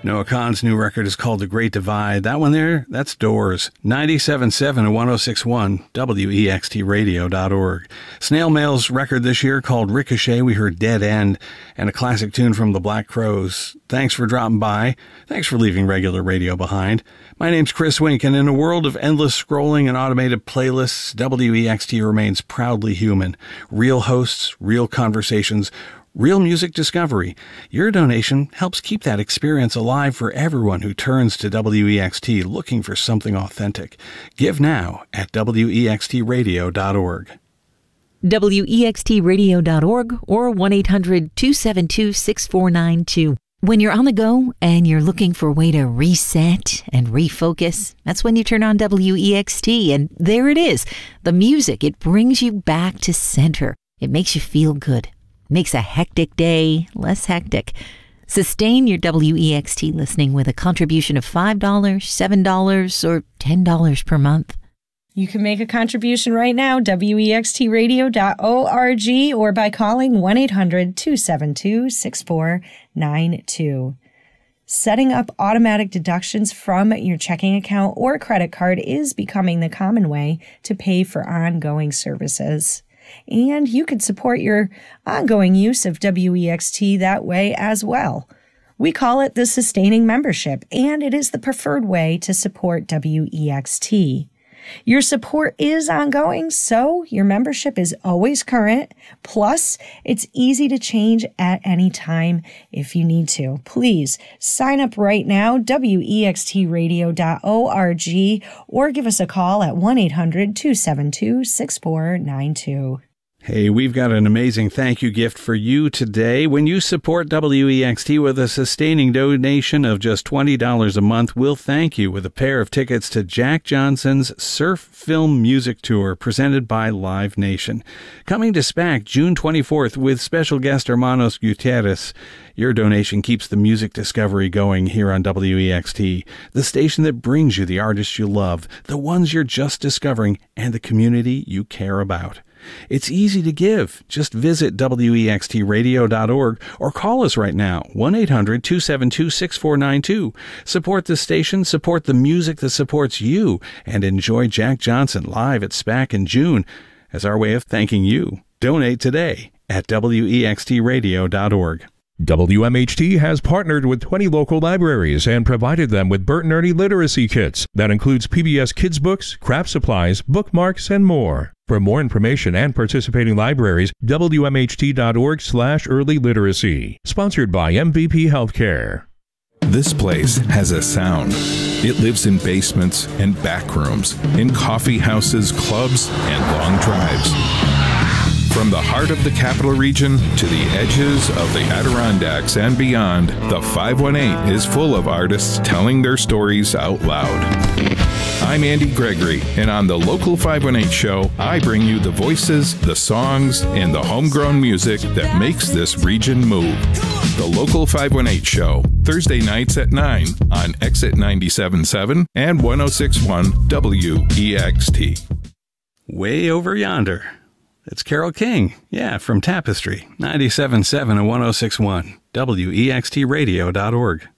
Noah Kahan's new record is called The Great Divide. That one there, that's Doors. 97.7 and 106.1, WEXTradio.org. Snail Mail's record this year called Ricochet, we heard Dead End, and a classic tune from the Black Crowes. Thanks for dropping by. Thanks for leaving regular radio behind. My name's Chris Wink, and in a world of endless scrolling and automated playlists, WEXT remains proudly human. Real hosts, real conversations, real music discovery. Your donation helps keep that experience alive for everyone who turns to WEXT looking for something authentic. Give now at WEXTradio.org. WEXTradio.org or 1-800-272-6492. When you're on the go and you're looking for a way to reset and refocus, that's when you turn on WEXT, and there it is. The music, it brings you back to center. It makes you feel good. Makes a hectic day less hectic. Sustain your WEXT listening with a contribution of $5, $7, or $10 per month. You can make a contribution right now, WEXTradio.org, or by calling 1-800-272-6492. Setting up automatic deductions from your checking account or credit card is becoming the common way to pay for ongoing services. And you could support your ongoing use of WEXT that way as well. We call it the Sustaining Membership, and it is the preferred way to support WEXT. Your support is ongoing, so your membership is always current. Plus, it's easy to change at any time if you need to. Please sign up right now, WEXTradio.org, or give us a call at 1-800-272-6492. Hey, we've got an amazing thank you gift for you today. When you support WEXT with a sustaining donation of just $20 a month, we'll thank you with a pair of tickets to Jack Johnson's Surf Film Music Tour presented by Live Nation. Coming to SPAC June 24th with special guest Hermanos Gutierrez. Your donation keeps the music discovery going here on WEXT, the station that brings you the artists you love, the ones you're just discovering, and the community you care about. It's easy to give. Just visit WEXTradio.org or call us right now, 1-800-272-6492. Support the station, support the music that supports you, and enjoy Jack Johnson live at SPAC in June as our way of thanking you. Donate today at WEXTradio.org. WMHT has partnered with 20 local libraries and provided them with Bert and Ernie literacy kits. That includes PBS Kids books, craft supplies, bookmarks, and more. For more information and participating libraries, WMHT.org/early literacy. Sponsored by MVP Healthcare. This place has a sound. It lives in basements and back rooms, in coffee houses, clubs, and long drives. From the heart of the Capital Region to the edges of the Adirondacks and beyond, the 518 is full of artists telling their stories out loud. I'm Andy Gregory, and on the Local 518 show, I bring you the voices, the songs, and the homegrown music that makes this region move. The Local 518 show, Thursday nights at 9 on Exit 97.7 and 106.1 WEXT. Way over yonder. It's Carole King, from Tapestry, 97.7 and 106.1, WEXTradio.org.